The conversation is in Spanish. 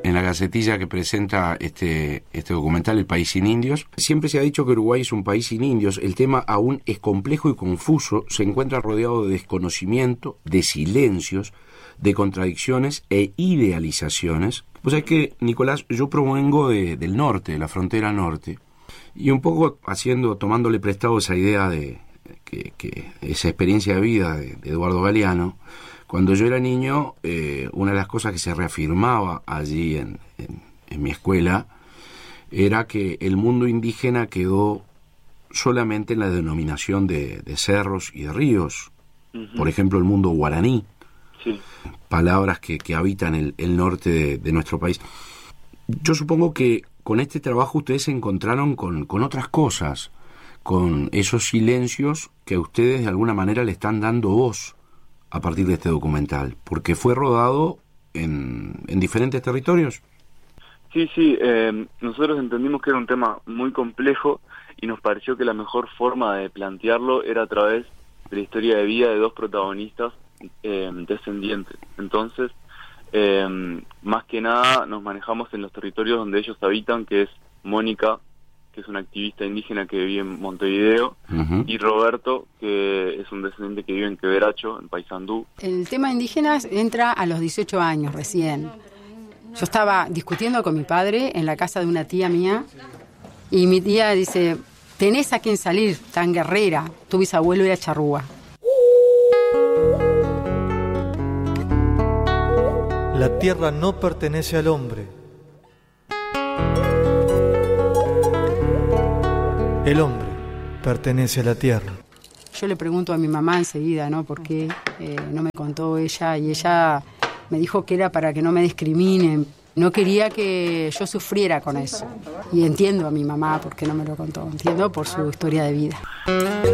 en la gacetilla que presenta este documental, El País sin Indios. Siempre se ha dicho que Uruguay es un país sin indios. El tema aún es complejo y confuso. Se encuentra rodeado de desconocimiento, de silencios, de contradicciones e idealizaciones. Pues es que, Nicolás, yo provengo del norte, de la frontera norte, y un poco tomándole prestado esa idea de que esa experiencia de vida de Eduardo Galeano. Cuando yo era niño, una de las cosas que se reafirmaba allí en mi escuela era que el mundo indígena quedó solamente en la denominación de cerros y de ríos. Uh-huh. Por ejemplo, el mundo guaraní. Sí. Palabras que habitan el norte de nuestro país. Yo supongo que con este trabajo ustedes se encontraron con otras cosas, con esos silencios que ustedes de alguna manera le están dando voz a partir de este documental, porque fue rodado en diferentes territorios. Sí, nosotros entendimos que era un tema muy complejo y nos pareció que la mejor forma de plantearlo era a través de la historia de vida de dos protagonistas descendientes. Entonces, más que nada nos manejamos en los territorios donde ellos habitan, que es Mónica, que es una activista indígena que vive en Montevideo, uh-huh, y Roberto, que es un descendiente que vive en Quebracho, en Paysandú. El tema indígena entra a los 18 años recién. Yo estaba discutiendo con mi padre en la casa de una tía mía, y mi tía dice: tenés a quien salir, tan guerrera, tu bisabuelo era charrúa. La tierra no pertenece al hombre. El hombre pertenece a la tierra. Yo le pregunto a mi mamá enseguida, ¿no? ¿Por qué no me contó ella? Y ella me dijo que era para que no me discriminen. No quería que yo sufriera con eso. Y entiendo a mi mamá por qué no me lo contó. Entiendo por su historia de vida.